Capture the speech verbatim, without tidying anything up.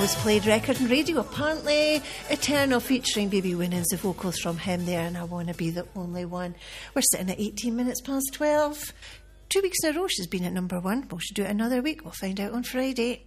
most played record on radio. Apparently, Eternal featuring Baby Winans, the vocals from him there, and I Wanna Be the Only One. We're sitting at eighteen minutes past twelve. Two weeks in a row she's been at number one. Will she do it another week? We'll find out on Friday.